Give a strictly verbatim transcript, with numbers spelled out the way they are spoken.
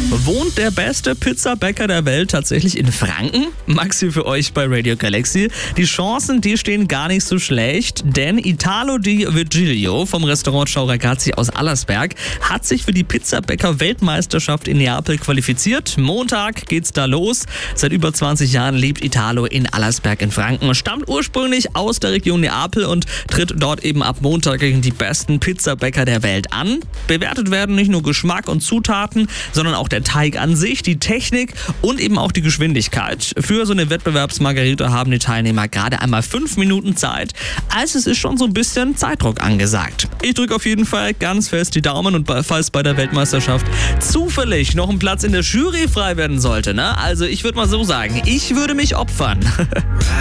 Wohnt der beste Pizzabäcker der Welt tatsächlich in Franken? Maxi für euch bei Radio Galaxy. Die Chancen, die stehen gar nicht so schlecht, denn Italo Di Virgilio vom Restaurant Ciao Ragazzi aus Allersberg hat sich für die Pizzabäcker-Weltmeisterschaft in Neapel qualifiziert. Montag geht's da los. Seit über zwanzig Jahren lebt Italo in Allersberg in Franken, stammt ursprünglich aus der Region Neapel und tritt dort eben ab Montag gegen die besten Pizzabäcker der Welt an. Bewertet werden nicht nur Geschmack und Zutaten, sondern auch der Teig an sich, die Technik und eben auch die Geschwindigkeit. Für so eine Wettbewerbsmargarita haben die Teilnehmer gerade einmal fünf Minuten Zeit, also es ist schon so ein bisschen Zeitdruck angesagt. Ich drücke auf jeden Fall ganz fest die Daumen und falls bei der Weltmeisterschaft zufällig noch ein Platz in der Jury frei werden sollte, ne? Also ich würde mal so sagen, ich würde mich opfern.